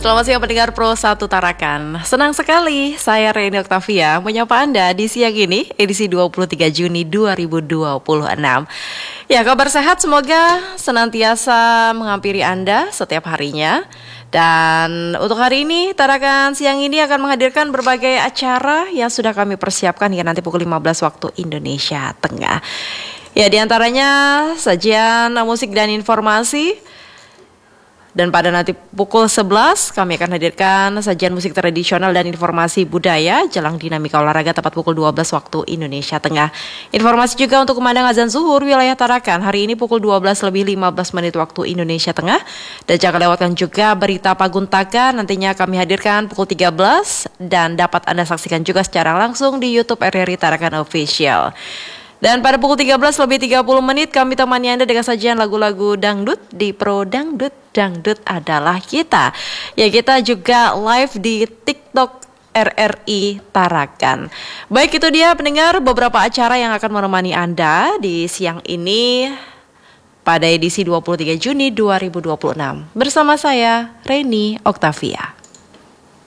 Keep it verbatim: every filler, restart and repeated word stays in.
Selamat siang pendengar Pro satu Tarakan. Senang sekali saya Reni Oktavia menyapa Anda di siang ini, edisi dua puluh tiga Juni dua ribu dua puluh enam. Ya, kabar sehat semoga senantiasa menghampiri Anda setiap harinya. Dan untuk hari ini, Tarakan siang ini akan menghadirkan berbagai acara yang sudah kami persiapkan hingga nanti pukul lima belas waktu Indonesia Tengah. Ya, diantaranya sajian musik dan informasi. Dan pada nanti pukul sebelas kami akan hadirkan sajian musik tradisional dan informasi budaya jelang dinamika olahraga tepat pukul dua belas waktu Indonesia Tengah. Informasi juga untuk kumandang azan zuhur wilayah Tarakan hari ini pukul dua belas lebih lima belas menit waktu Indonesia Tengah. Dan jangan lewatkan juga berita Paguntaka, nantinya kami hadirkan pukul tiga belas dan dapat Anda saksikan juga secara langsung di YouTube R R I Tarakan Official. Dan pada pukul tiga belas lebih tiga puluh menit kami temani Anda dengan sajian lagu-lagu dangdut di Pro Dangdut. Dangdut adalah kita. Ya, kita juga live di TikTok R R I Tarakan. Baik, itu dia pendengar beberapa acara yang akan menemani Anda di siang ini pada edisi dua puluh tiga Juni dua ribu dua puluh enam. Bersama saya Reni Oktavia.